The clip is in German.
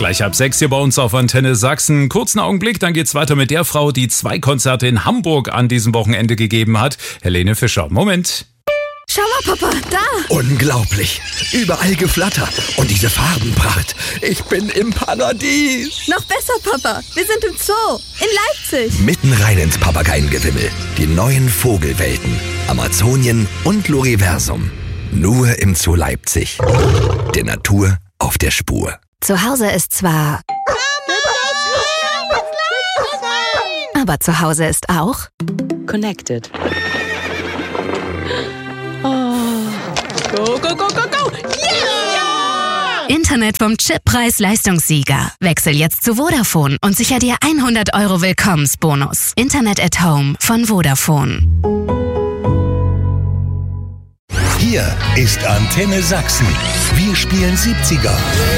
gleich ab 6 hier bei uns auf Antenne Sachsen. Kurzen Augenblick, dann geht's weiter mit der Frau, die 2 Konzerte in Hamburg an diesem Wochenende gegeben hat. Helene Fischer. Moment. Schau mal, Papa, da! Unglaublich. Überall Geflatter und diese Farbenpracht. Ich bin im Paradies. Noch besser, Papa. Wir sind im Zoo in Leipzig. Mitten rein ins Papageiengewimmel. Die neuen Vogelwelten. Amazonien und Loriversum. Nur im Zoo Leipzig. Der Natur auf der Spur. Zu Hause ist zwar... Aber zu Hause ist auch... Connected. Go, go, go, go, go! Yeah! Internet vom Chip Preis-Leistungssieger. Wechsel jetzt zu Vodafone und sicher dir 100 € Willkommensbonus. Internet at Home von Vodafone. Hier ist Antenne Sachsen. Wir spielen 70er.